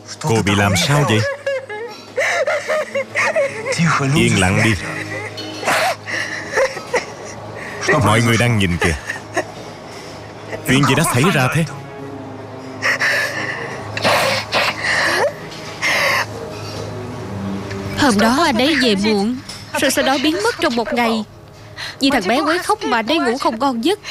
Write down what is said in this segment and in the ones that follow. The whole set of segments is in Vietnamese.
Cô bị làm sao vậy? Yên lặng đi. Mọi người đang nhìn kìa. Chuyện gì đã xảy ra thế? Hôm đó anh ấy về muộn, rồi sau đó biến mất trong một ngày. Vì thằng bé quấy khóc mà anh ấy ngủ không ngon giấc.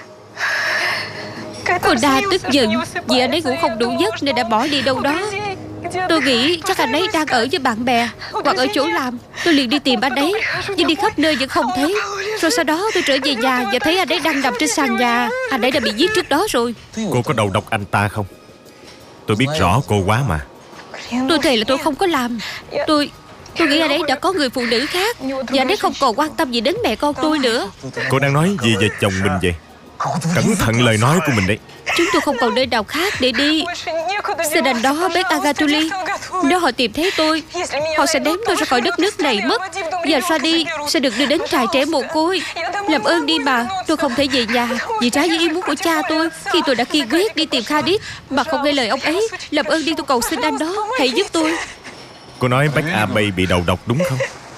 Cô đa tức giận vì anh ấy ngủ không đủ giấc nên đã bỏ đi đâu đó. Tôi nghĩ chắc anh ấy đang ở với bạn bè hoặc ở chỗ làm. Tôi liền đi tìm anh ấy, nhưng đi khắp nơi vẫn không thấy. Rồi sau đó tôi trở về nhà và thấy anh ấy đang nằm trên sàn nhà. Anh ấy đã bị giết trước đó rồi. Cô có đầu độc anh ta không? Tôi biết rõ cô quá mà. Tôi thề là tôi không có làm. Tôi nghĩ anh ấy đã có người phụ nữ khác, và anh ấy không còn quan tâm gì đến mẹ con tôi nữa. Cô đang nói gì về chồng mình vậy? Cẩn thận lời nói của mình đấy. Chúng tôi không còn nơi nào khác để đi. Xe đành đó Beth Agatuli. Nếu họ tìm thấy tôi, họ sẽ ném tôi ra khỏi đất nước này mất. Và Sadi sẽ được đưa đến trại trẻ mồ côi. Làm ơn đi mà. Tôi không thể về nhà vì trái với ý muốn của cha tôi khi tôi đã kiên quyết đi tìm Khalid mà không nghe lời ông ấy. Làm ơn đi, tôi cầu xin anh đó, hãy giúp tôi. Cô nói Beth Abbey bị đầu độc đúng không?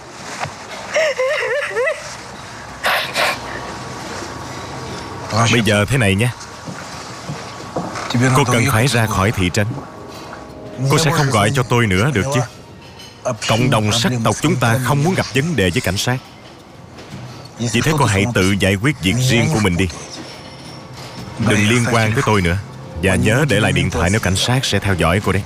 Bây giờ thế này nhé. Cô cần phải ra khỏi thị trấn. Cô sẽ không gọi cho tôi nữa được chứ? Cộng đồng sắc tộc chúng ta không muốn gặp vấn đề với cảnh sát. Vì thế cô hãy tự giải quyết việc riêng của mình đi. Đừng liên quan tới tôi nữa. Và nhớ để lại điện thoại nếu cảnh sát sẽ theo dõi cô đấy.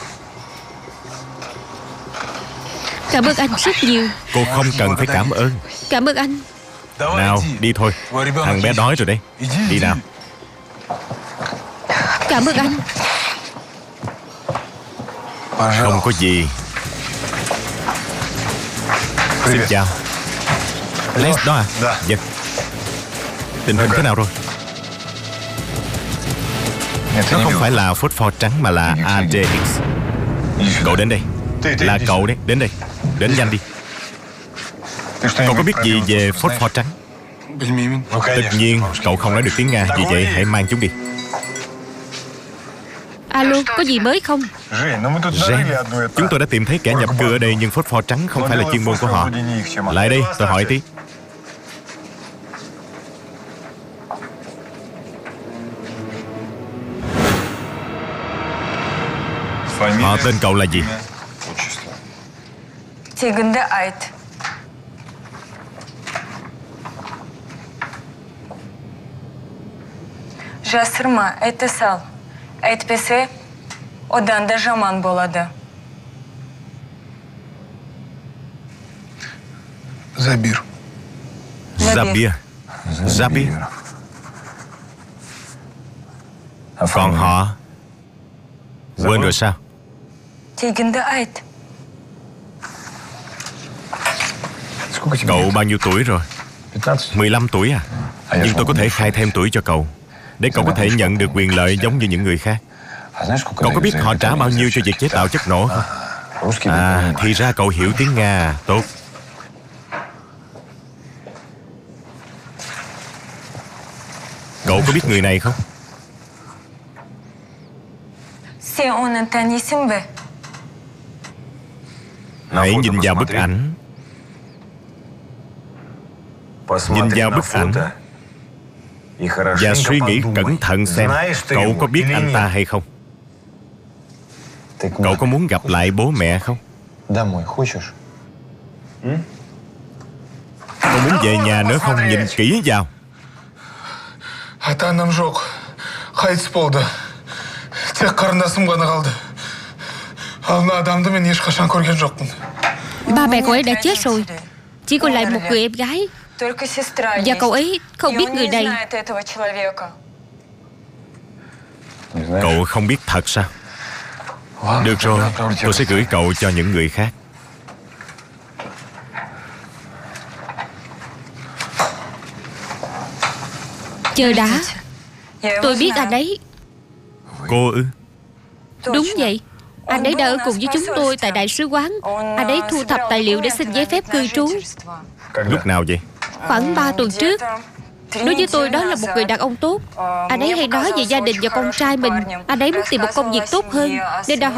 Cảm ơn anh rất nhiều. Cô không cần phải cảm ơn. Cảm ơn anh. Nào, đi thôi. Thằng bé đói rồi đấy. Đi nào. Cảm ơn anh. Không có gì. Xin chào. Les đó à? Dạ. Tình hình thế nào rồi? Nó không phải là phosphor trắng mà là AJX. Cậu đến đây. Là cậu đấy, đến đây. Đến nhanh đi. Cậu có biết gì về phosphor trắng? Tất nhiên, cậu không nói được tiếng Nga. Vì vậy, hãy mang chúng đi. Alo, có gì mới không? Ren, chúng tôi đã tìm thấy kẻ nhập cư ở đây, nhưng phosphor trắng không phải là chuyên môn của họ. Lại đây, tôi hỏi tí. Họ tên cậu là gì? Тегінде айт. Жасырма, айта сал. Әйтпесе, одан да жаман болады. Забир. Zabir. Zabir. Còn họ? Quên rồi sao? Тегінде айт. Cậu bao nhiêu tuổi rồi? 15 tuổi à? Nhưng tôi có thể khai thêm tuổi cho cậu, để cậu có thể nhận được quyền lợi giống như những người khác. Cậu có biết họ trả bao nhiêu cho việc chế tạo chất nổ không? À, thì ra cậu hiểu tiếng Nga. Tốt. Cậu có biết người này không? Sen onun tanıyorsun be. Hãy nhìn vào bức ảnh. Nhìn vào bức ảnh và suy nghĩ cẩn thận xem cậu có biết anh ta hay không. Cậu có muốn gặp lại bố mẹ không? Cậu muốn về nhà nữa không? Nhìn kỹ vào. Ата-анам жоқ. Қайтыс болды. Тек қарындасым ғана қалды. Ал мына адамды мен ешқашан көрген жоқпын. Ba mẹ cậu ấy đã chết rồi. Chỉ còn lại một người em gái. Только сестра Và есть. cậu ấy không И biết он người не này. знает этого человека. Cậu không biết thật sao? Được rồi, tôi sẽ gửi cậu cho những người khác. Chờ đã. Я его Tôi biết знаю. anh ấy. Cô ư? Đúng vậy. Anh ấy đã ở cùng với chúng tôi tại đại sứ quán. Anh ấy thu thập tài liệu để xin giấy phép cư trú. Lúc nào vậy? Khoảng 3 tuần trước. Đối với tôi đó là một người đàn ông tốt. Anh ấy hay nói về gia đình và con trai mình. Anh ấy muốn tìm một công việc tốt hơn nên đã